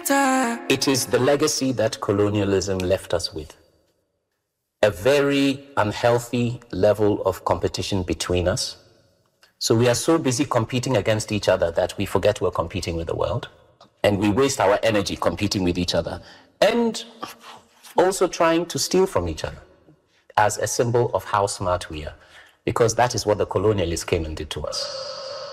It is the legacy that colonialism left us with. A very unhealthy level of competition between us. So we are so busy competing against each other that we forget we're competing with the world. And we waste our energy competing with each other. And also trying to steal from each other as a symbol of how smart we are. Because that is what the colonialists came and did to us.